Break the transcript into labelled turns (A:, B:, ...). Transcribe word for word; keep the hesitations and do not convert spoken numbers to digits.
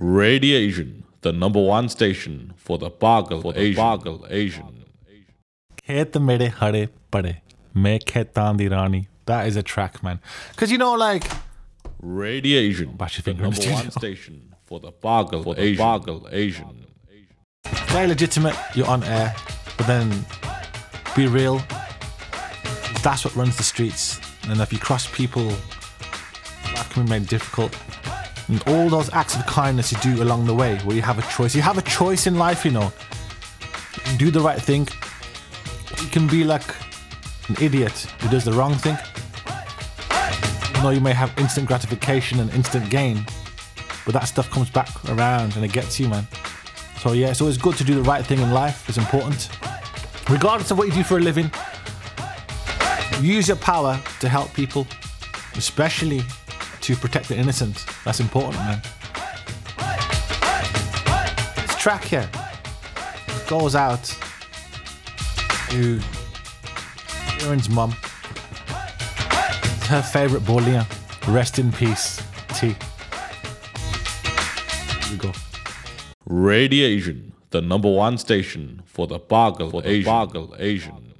A: Radiation, the number one station for the Pagal Asian. Pagal Asian.
B: Khet mere hare pade, main khetan di rani. That is a track, man. Because you know, like,
A: Radiation,
B: Bash your
A: the
B: finger in the
A: number one
B: studio.
A: station for the Pagal for the Asian. Pagal Asian.
B: very legitimate. You're on air, but then be real. That's what runs the streets. And if you cross people, life can be made difficult. And all those acts of kindness you do along the way, where you have a choice. You have a choice in life, you know. Do the right thing. You can be like an idiot who does the wrong thing. You know, you may have instant gratification and instant gain, but that stuff comes back around and it gets you, man. So yeah, it's always good to do the right thing in life. It's important. Regardless of what you do for a living, use your power to help people, especially to protect the innocent. That's important, man. This track here goes out to Kieran's mum. It's her favourite bouillon. Rest in peace, T. Here we go.
A: Radiation, the number one station for the Pagal Asian. Pagal Asian.